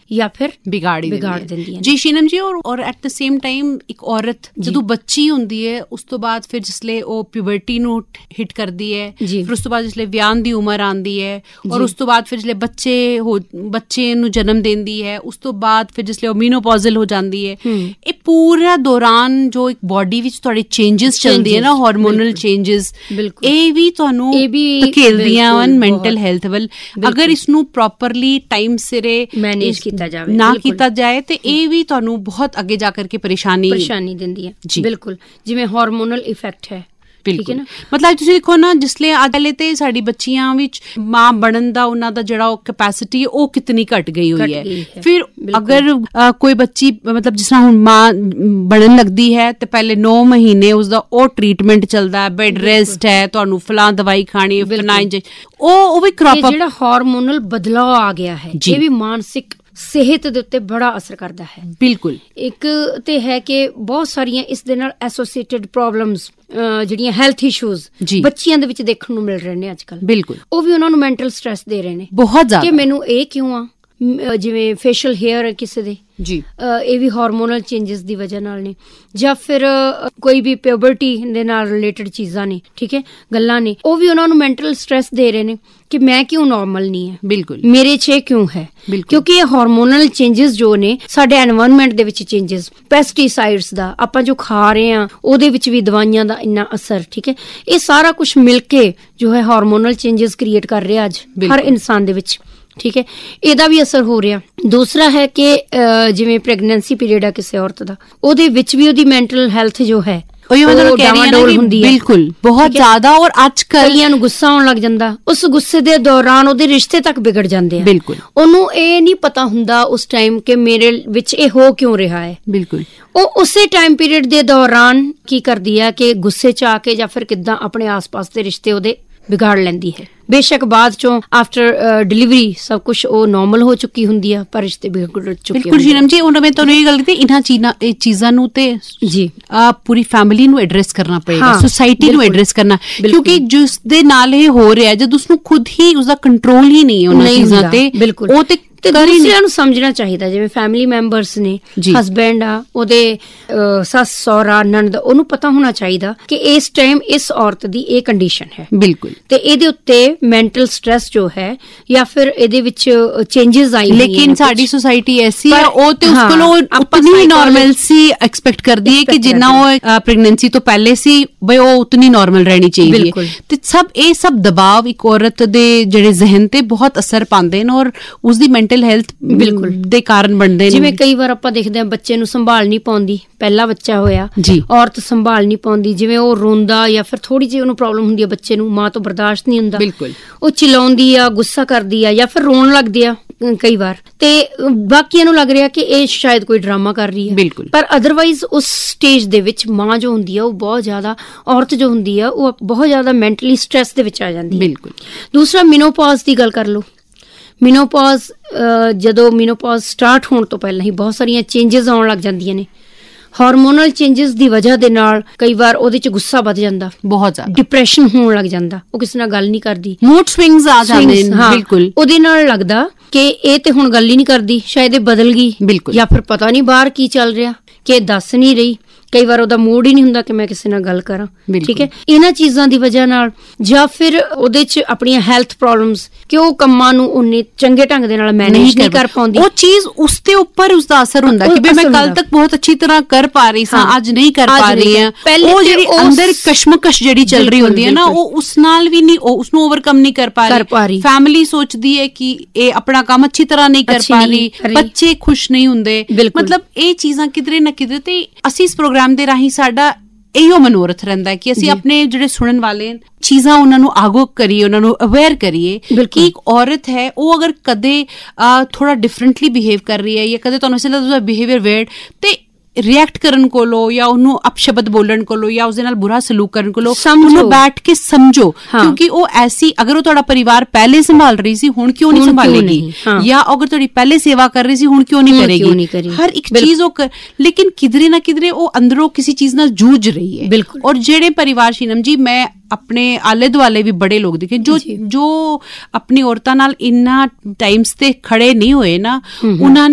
ਜਾਂ ਫਿਰ ਵਿਗਾੜ ਦਿੰਦੀਆਂ ਜੀ ਸ਼ੀਨਮ ਜੀ। ਔਰ ਐਟ ਦ ਸੇਮ ਟਾਈਮ ਇੱਕ ਔਰਤ ਜਦੋਂ ਬੱਚੀ ਹੁੰਦੀ ਹੈ ਉਸ ਤੋਂ ਬਾਅਦ ਫਿਰ ਜਿਸਲੇ ਉਹ ਪਿਊਬਰਟੀ ਨੂੰ ਹਿੱਟ ਕਰਦੀ ਹੈ, ਫਿਰ ਉਸ ਤੋਂ ਬਾਅਦ ਜਿਸਲੇ ਵਿਆਹ ਦੀ ਉਮਰ ਆਉਂਦੀ ਹੈ, ਔਰ ਉਸ ਤੋਂ ਬਾਅਦ ਫਿਰ ਜਿਸਲੇ ਬੱਚੇ ਨੂੰ ਜਨਮ ਦਿੰਦੀ ਹੈ, ਉਸ ਤੋਂ ਬਾਅਦ ਫਿਰ ਜਿਸਲੇ ਉਹ ਮੀਨੋਪੌਜ਼ਲ ਹੋ ਜਾਂਦੀ ਹੈ, ਇਹ ਪੂਰਾ ਦੌਰਾਨ ਜੋ ਇੱਕ ਬੋਡੀ ਵਿੱਚ ਤੁਹਾਡੇ ਚੇਂਜਿਸ ਚੱਲਦੇ ਹੈ ਨਾ, ਹਾਰਮੋਨਲ ਚੇਂਜਿਸ, ਇਹ ਵੀ ਤੁਹਾਨੂੰ ਧਕੇਲਦੀਆਂ ਹਨ ਮੈਂਟਲ ਹੈਲਥ ਵੱਲ। ਅਗਰ ਇਸਨੂੰ ਪ੍ਰੋਪਰਲੀ ਟਾਈਮ ਸਿਰੇ ਮੈਨੇਜ ਕੀਤਾ ਜਾਵੇ, ਨਾ ਕੀਤਾ ਜਾਏ, ਤੇ ਇਹ ਵੀ ਤੁਹਾਨੂੰ ਬਹੁਤ ਅੱਗੇ ਜਾ ਕਰਕੇ ਪਰੇਸ਼ਾਨੀ ਦਿੰਦੀ ਹੈ। ਬਿਲਕੁਲ, ਜਿਵੇਂ ਹਾਰਮੋਨਲ ਇਫੈਕਟ ਹੈ। ਬਿਲਕੁਲ, ਮਤਲਬ ਤੁਸੀਂ ਦੇਖੋ ਨਾ, ਜਿਸਲੇ ਅੱਜ ਪਹਿਲੇ ਤੇ ਸਾਡੀ ਬੱਚੀਆਂ ਵਿੱਚ ਮਾਂ ਬਣਨ ਦਾ ਉਹਨਾਂ ਦਾ ਜਿਹੜਾ ਉਹ ਕੈਪੈਸਿਟੀ ਹੈ ਉਹ ਕਿਤਨੀ ਘਟ ਗਈ ਹੋਈ ਹੈ। ਫਿਰ ਅਗਰ ਕੋਈ ਬੱਚੀ ਮਤਲਬ ਜਿਸ ਤਰ੍ਹਾਂ ਹੁਣ ਮਾਂ ਬਣਨ ਲੱਗਦੀ ਹੈ ਤੇ ਪਹਿਲੇ 9 ਮਹੀਨੇ ਉਸਦਾ ਉਹ ਟ੍ਰੀਟਮੈਂਟ ਚੱਲਦਾ, ਬੈਡ ਰੈਸਟ ਹੈ, ਤੁਹਾਨੂੰ ਫਲਾਂ ਦਵਾਈ ਖਾਣੀ, ਉਹ ਵੀ ਕ੍ਰੌਪ ਅਪ, ਜਿਹੜਾ ਹਾਰਮੋਨਲ ਬਦਲਾਅ ਆ ਗਿਆ ਹੈ, ਇਹ ਵੀ ਮਾਨਸਿਕ ਸਿਹਤ ਦੇ ਉੱਤੇ ਬੜਾ ਅਸਰ ਕਰਦਾ ਹੈ। ਬਿਲਕੁਲ, ਇੱਕ ਤੇ ਹੈ ਕਿ ਬਹੁਤ ਸਾਰੀਆਂ ਇਸ ਦੇ ਨਾਲ ਐਸੋਸੀਏਟਡ ਪ੍ਰੋਬਲਮਸ, ਜਿਹੜੀਆਂ ਹੈਲਥ ਇਸ਼ੂਜ਼ ਬੱਚਿਆਂ ਦੇ ਵਿੱਚ ਦੇਖਣ ਨੂੰ ਮਿਲ ਰਹੇ ਨੇ ਅੱਜ ਕੱਲ੍ਹ। ਬਿਲਕੁਲ, ਉਹ ਵੀ ਉਹਨਾਂ ਨੂੰ ਮੈਂਟਲ ਸਟ੍ਰੈਸ ਦੇ ਰਹੇ ਨੇ ਬਹੁਤ ਜ਼ਿਆਦਾ, ਕਿ ਮੈਨੂੰ ਇਹ ਕਿਉਂ ਆ। ਜਿਵੇਂ ਫੇਸ਼ੀਅਲ ਹੇਅਰ ਕਿਸੇ ਦੇ ਜੀ, ਇਹ ਵੀ ਹਾਰਮੋਨਲ ਚੇਂਜਸ ਦੀ ਵਜ੍ਹਾ ਨਾਲ ਨੇ, ਜਾਂ ਫਿਰ ਕੋਈ ਵੀ ਪਿਊਬਰਟੀ ਦੇ ਨਾਲ ਰਿਲੇਟਡ ਚੀਜ਼ਾਂ ਨੇ, ਠੀਕ ਹੈ, ਗੱਲਾਂ ਨੇ, ਉਹ ਵੀ ਉਹਨਾਂ ਨੂੰ ਮੈਂਟਲ ਸਟ੍ਰੈਸ ਦੇ ਰਹੇ ਨੇ ਕਿ ਮੈਂ ਕਿਉਂ ਨਾਰਮਲ ਨਹੀਂ ਹੈ, ਬਿਲਕੁਲ ਮੇਰੇ 'ਚ ਕਿਉਂ ਹੈ। ਕਿਉਂਕਿ ਇਹ ਹਾਰਮੋਨਲ ਚੇਂਜਸ ਜੋ ਨੇ, ਸਾਡੇ ਐਨਵਾਇਰਨਮੈਂਟ ਦੇ ਵਿੱਚ ਚੇਂਜਸ, ਪੈਸਟੀਸਾਈਡਸ ਦਾ ਆਪਾਂ ਜੋ ਖਾ ਰਹੇ ਹਾਂ ਉਹਦੇ ਵਿੱਚ ਵੀ ਦਵਾਈਆਂ ਦਾ ਇੰਨਾ ਅਸਰ, ਠੀਕ ਹੈ, ਇਹ ਸਾਰਾ ਕੁਝ ਮਿਲ ਕੇ ਜੋ ਹੈ ਹਾਰਮੋਨਲ ਚੇਂਜਸ ਕ੍ਰੀਏਟ ਕਰ ਰਿਹਾ ਅੱਜ ਹਰ ਇਨਸਾਨ ਦੇ ਵਿੱਚ, ਠੀਕ ਹੈ, ਇਹਦਾ ਵੀ ਅਸਰ ਹੋ ਰਿਹਾ। ਦੂਸਰਾ ਹੈ ਕਿ ਜਿਵੇਂ ਪ੍ਰੈਗਨੈਂਸੀ ਪੀਰੀਅਡ ਆ ਕਿਸੇ ਔਰਤ ਦਾ, ਉਹਦੇ ਵਿੱਚ ਵੀ ਉਹਦੀ ਮੈਂਟਲ ਹੈਲਥ ਜੋ ਹੈ ਹੁੰਦੀ ਹੈ, ਬਿਲਕੁਲ ਬਹੁਤ ਜ਼ਿਆਦਾ। ਔਰ ਅੱਜ ਕਈਆਂ ਨੂੰ ਗੁੱਸਾ ਆਉਣ ਲੱਗ ਜਾਂਦਾ, ਉਸ ਗੁੱਸੇ ਦੇ ਦੌਰਾਨ ਉਹਦੇ ਰਿਸ਼ਤੇ ਤੱਕ ਵਿਗੜ ਜਾਂਦੇ ਆ। ਬਿਲਕੁਲ, ਉਹਨੂੰ ਇਹ ਨਹੀਂ ਪਤਾ ਹੁੰਦਾ ਉਸ ਟਾਈਮ ਕਿ ਮੇਰੇ ਵਿੱਚ ਇਹ ਹੋ ਕਿਉਂ ਰਿਹਾ ਹੈ। ਬਿਲਕੁਲ, ਉਹ ਉਸੇ ਟਾਈਮ ਪੀਰੀਅਡ ਦੇ ਦੌਰਾਨ ਕੀ ਕਰਦੀ ਹੈ ਕਿ ਗੁੱਸੇ 'ਚ ਆ ਕੇ ਜਾਂ ਫਿਰ ਕਿੱਦਾਂ ਆਪਣੇ ਆਸ-ਪਾਸ ਦੇ ਰਿਸ਼ਤੇ ਉਹਦੇ ਵਿਗਾੜ ਲੈਂਦੀ ਹੈ। ਬੇਸ਼ੱਕ ਬਾਅਦ ਚੋਂ ਆਫਟਰ ਡਿਲੀਵਰੀ ਸਭ ਕੁਛ ਉਹ ਨਾਰਮਲ ਹੋ ਚੁੱਕੀ ਹੁੰਦੀ ਆ, ਪਰ ਰਿਸ਼ਤੇ ਵਿਗੜ ਚੁੱਕੇ। ਬਿਲਕੁਲ ਸ਼ੀਨਮ ਜੀ, ਹੁਣ ਮੈਂ ਤੁਹਾਨੂੰ ਇਹ ਗੱਲ ਕੀਤੀ, ਇਹਨਾਂ ਚੀਜ਼ਾਂ ਨੂੰ ਤੇ ਜੀ ਪੂਰੀ ਫੈਮਿਲੀ ਨੂੰ ਐਡਰੈਸ ਕਰਨਾ ਪਏਗਾ, ਸੁਸਾਇਟੀ ਨੂੰ ਐਡਰੈਸ ਕਰਨਾ, ਕਿਉਂਕਿ ਜਿਸ ਦੇ ਨਾਲ ਇਹ ਹੋ ਰਿਹਾ, ਜਦ ਉਸਨੂੰ ਖੁਦ ਹੀ ਉਸਦਾ ਕੰਟਰੋਲ ਹੀ ਨਹੀਂ ਹੈ ਉਹਨਾਂ ਚੀਜ਼ਾਂ ਤੇ, ਉਹ ਤੇ ਦੂਸਰਿਆਂ ਨੂੰ ਸਮਝਣਾ ਚਾਹੀਦਾ। ਜਿਵੇਂ ਫੈਮਿਲੀ ਮੈਂਬਰਸ ਨੇ, ਹਸਬੈਂਡ ਆ, ਉਹਦੇ ਸੱਸ ਸਹੁਰਾ ਨਣਦ, ਉਹਨੂੰ ਪਤਾ ਹੋਣਾ ਚਾਹੀਦਾ ਕਿ ਇਸ ਟਾਈਮ ਇਸ ਔਰਤ ਦੀ ਇਹ ਕੰਡੀਸ਼ਨ ਹੈ। ਬਿਲਕੁਲ, ਤੇ ਇਹਦੇ ਉੱਤੇ ਮੈਂਟਲ ਸਟ੍ਰੈਸ ਜੋ ਹੈ ਜਾਂ ਫਿਰ ਇਹਦੇ ਵਿੱਚ ਚੇਂਜਸ ਆਈ, ਲੇਕਿਨ ਸਾਡੀ ਸੁਸਾਇਟੀ ਐਸੀ ਹੈ, ਉਹ ਤੇ ਉਸ ਕੋਲੋਂ ਉਤਨੀ ਨਾਰਮਲਸੀ ਐਕਸਪੈਕਟ ਕਰਦੀ ਹੈ ਕਿ ਜਿੰਨਾ ਉਹ ਪ੍ਰੈਗਨੈਂਸੀ ਤੋਂ ਪਹਿਲੇ ਸੀ, ਬਈ ਉਹ ਉਤਨੀ ਨਾਰਮਲ ਰਹਿਣੀ ਚਾਹੀਦੀ ਹੈ। ਤੇ ਇਹ ਸਭ ਦਬਾਅ ਇੱਕ ਔਰਤ ਦੇ ਜਿਹੜੇ ਜ਼ਿਹਨ ਤੇ ਬਹੁਤ ਅਸਰ ਪਾਉਂਦੇ ਨੇ, ਔਰ ਉਸਦੀ ਮੈਂਟਲ ਹੈਲਥ ਬਿਲਕੁਲ ਦੇ ਕਾਰਨ ਬਣਦੇ ਨੇ। ਜਿਵੇਂ ਕਈ ਵਾਰ ਆਪਾਂ ਦੇਖਦੇ ਹਾਂ ਬੱਚੇ ਨੂੰ ਸੰਭਾਲ ਨਹੀਂ ਪਾਉਂਦੀ, ਪਹਿਲਾ ਬੱਚਾ ਹੋਇਆ, ਔਰਤ ਸੰਭਾਲ ਨਹੀਂ ਪਾਉਂਦੀ, ਜਿਵੇਂ ਉਹ ਰੋਂਦਾ ਜਾਂ ਫਿਰ ਥੋੜੀ ਜਿਹੀ ਉਹਨੂੰ ਪ੍ਰੋਬਲਮ ਹੁੰਦੀ ਹੈ, ਬੱਚੇ ਨੂੰ ਮਾਂ ਤੋਂ ਬਰਦਾਸ਼ਤ ਨਹੀਂ ਹੁੰਦਾ, ਉਹ ਚਿਲਾਉਂਦੀ ਆ, ਗੁੱਸਾ ਕਰਦੀ ਆ, ਜਾਂ ਫਿਰ ਰੋਣ ਲੱਗਦੀ ਆ ਕਈ ਵਾਰ, ਤੇ ਬਾਕੀਆਂ ਨੂੰ ਲੱਗ ਰਿਹਾ ਕਿ ਇਹ ਸ਼ਾਇਦ ਕੋਈ ਡਰਾਮਾ ਕਰ ਰਹੀ ਹੈ। ਬਿਲਕੁਲ, ਪਰ ਅਦਰਵਾਈਜ਼ ਉਸ ਸਟੇਜ ਦੇ ਵਿੱਚ ਮਾਂ ਜੋ ਹੁੰਦੀ ਆ ਉਹ ਬਹੁਤ ਜ਼ਿਆਦਾ, ਔਰਤ ਜੋ ਹੁੰਦੀ ਆ ਉਹ ਬਹੁਤ ਜ਼ਿਆਦਾ ਮੈਂਟਲੀ ਸਟ੍ਰੈਸ ਦੇ ਵਿੱਚ ਆ ਜਾਂਦੀ ਹੈ। ਬਿਲਕੁਲ। ਦੂਸਰਾ ਮੀਨੋਪੌਜ਼ ਦੀ ਗੱਲ ਕਰ ਲਓ। ਮੀਨੋਪੌਜ਼, ਜਦੋਂ ਮੀਨੋਪੌਜ਼ ਸਟਾਰਟ ਹੋਣ ਤੋਂ ਪਹਿਲਾਂ ਹੀ ਬਹੁਤ ਸਾਰੀਆਂ ਚੇਂਜਸ ਆਉਣ ਲੱਗ ਜਾਂਦੀਆਂ ਨੇ। ਹਾਰਮੋਨਲ ਚੇਂਜਸ ਦੀ ਵਜ੍ਹਾ ਦੇ ਨਾਲ ਕਈ ਵਾਰ ਉਹਦੇ 'ਚ ਗੁੱਸਾ ਵੱਧ ਜਾਂਦਾ, ਬਹੁਤ ਜ਼ਿਆਦਾ ਡਿਪਰੈਸ਼ਨ ਹੋਣ ਲੱਗ ਜਾਂਦਾ, ਉਹ ਕਿਸੇ ਨਾਲ ਗੱਲ ਨਹੀਂ ਕਰਦੀ, ਮੂਡ ਸਵਿੰਗਸ ਆ ਜਾਂਦੇ ਨੇ। ਬਿਲਕੁਲ, ਉਹਦੇ ਨਾਲ ਲੱਗਦਾ ਕਿ ਇਹ ਤੇ ਹੁਣ ਗੱਲ ਹੀ ਨਹੀਂ ਕਰਦੀ, ਸ਼ਾਇਦ ਇਹ ਬਦਲ ਗਈ। ਬਿਲਕੁਲ, ਜਾਂ ਫਿਰ ਪਤਾ ਨਹੀਂ ਬਾਹਰ ਕੀ ਚੱਲ ਰਿਹਾ, ਕਿ ਦੱਸ ਨਹੀਂ ਰਹੀ। ਕਈ ਵਾਰ ਉਹਦਾ ਮੂਡ ਹੀ ਨਹੀਂ ਹੁੰਦਾ ਕਿ ਮੈਂ ਕਿਸੇ ਨਾਲ ਗੱਲ ਕਰਾਂ, ਠੀਕ ਹੈ। ਇਹਨਾਂ ਚੀਜ਼ਾਂ ਦੀ ਵਜ੍ਹਾ ਨਾਲ, ਜਾਂ ਫਿਰ ਉਹਦੇ 'ਚ ਆਪਣੀਆਂ ਹੈਲਥ ਪ੍ਰੋਬਲਮਸ, ਕਿ ਉਹ ਕੰਮਾਂ ਨੂੰ ਉਹਨੇ ਚੰਗੇ ਢੰਗ ਦੇ ਨਾਲ ਮੈਨੇਜ ਨਹੀਂ ਕਰ ਪਾਉਂਦੀ, ਉਹ ਚੀਜ਼ ਉਸਦੇ ਉੱਪਰ ਉਸਦਾ ਅਸਰ ਹੁੰਦਾ ਕਿ ਮੈਂ ਕੱਲ ਤੱਕ ਬਹੁਤ ਅੱਛੀ ਤਰ੍ਹਾਂ ਕਰ ਪਾ ਰਹੀ ਸਾਂ, ਅੱਜ ਨਹੀਂ ਕਰ ਪਾ ਰਹੀ ਹਾਂ। ਉਹ ਜਿਹੜੀ ਅੰਦਰ ਕਸ਼ਮਕਸ਼ ਜਿਹੜੀ ਚੱਲ ਰਹੀ ਹੁੰਦੀ ਹੈ ਨਾ, ਉਹ ਉਸ ਨਾਲ ਵੀ ਨਹੀਂ, ਉਹ ਉਸਨੂੰ ਓਵਰਕਮ ਨਹੀਂ ਕਰ ਪਾ ਰਹੀ। ਫੈਮਿਲੀ ਸੋਚਦੀ ਹੈ ਕਿ ਇਹ ਆਪਣਾ ਕੰਮ ਅੱਛੀ ਤਰ੍ਹਾਂ ਨਹੀਂ ਕਰ ਪਾ ਰਹੀ, ਬੱਚੇ ਖੁਸ਼ ਨਹੀਂ ਹੁੰਦੇ। ਮਤਲਬ ਇਹ ਚੀਜ਼ਾਂ ਕਿਧਰੇ ਨਾ ਕਿਧਰੇ, ਤੇ ਅਸੀਂ ਇਸ ਪ੍ਰੋਗਰਾਮ ਦੇ ਰਾਹੀਂ ਸਾਡਾ ਇਹੋ ਮਨੋਰਥ ਰਹਿੰਦਾ ਹੈ ਕਿ ਅਸੀਂ ਆਪਣੇ ਜਿਹੜੇ ਸੁਣਨ ਵਾਲੇ ਚੀਜ਼ਾਂ ਉਹਨਾਂ ਨੂੰ ਆਗੂ ਕਰੀਏ, ਉਹਨਾਂ ਨੂੰ ਅਵੇਅਰ ਕਰੀਏ ਕਿ ਇੱਕ ਔਰਤ ਹੈ, ਉਹ ਅਗਰ ਕਦੇ ਥੋੜਾ ਡਿਫਰੈਂਟਲੀ ਬਿਹੇਵ ਕਰ ਰਹੀ ਹੈ, ਜਾਂ ਕਦੇ ਤੁਹਾਨੂੰ ਐਸਾ ਲੱਗਦਾ ਬਿਹੇਵੀਅਰ ਵੇਅਰਡ, ਤੇ ਰਿਐਕਟ ਕਰਨ ਕੋਲੋਂ ਜਾਂ ਉਹਨੂੰ ਅਪਸ਼ਬਦ ਬੋਲਣ ਕੋਲੋਂ ਜਾਂ ਉਸਦੇ ਨਾਲ ਬੁਰਾ ਸਲੂਕ ਕਰਨ ਕੋਲੋਂ ਉਹਨੂੰ ਬੈਠ ਕੇ ਸਮਝੋ, ਕਿਉਂਕਿ ਉਹ ਐਸੀ, ਅਗਰ ਉਹ ਤੁਹਾਡਾ ਪਰਿਵਾਰ ਪਹਿਲੇ ਸੰਭਾਲ ਰਹੀ ਸੀ, ਹੁਣ ਕਿਉਂ ਨਹੀਂ ਸੰਭਾਲੇਗੀ, ਜਾਂ ਅਗਰ ਤੁਹਾਡੀ ਪਹਿਲੇ ਸੇਵਾ ਕਰ ਰਹੀ ਸੀ, ਹੁਣ ਕਿਉਂ ਨਹੀਂ ਕਰੇਗੀ। ਹਰ ਇੱਕ ਚੀਜ਼ ਉਹ ਲੇਕਿਨ ਕਿਧਰੇ ਨਾ ਕਿਧਰੇ ਉਹ ਅੰਦਰੋਂ ਕਿਸੇ ਚੀਜ਼ ਨਾਲ ਜੂਝ ਰਹੀ ਹੈ। ਔਰ ਜਿਹੜੇ ਪਰਿਵਾਰ, ਸ਼ੀਨਮ ਜੀ, ਮੈਂ ਆਪਣੇ ਆਲੇ ਦੁਆਲੇ ਵੀ ਬੜੇ ਲੋਕ ਦੇਖੇ ਜੋ ਆਪਣੀ ਔਰਤਾਂ ਨਾਲ ਇੰਨਾ ਟਾਈਮਸ ਤੇ ਖੜੇ ਨਹੀਂ ਹੋਏ ਨਾ, ਉਹਨਾਂ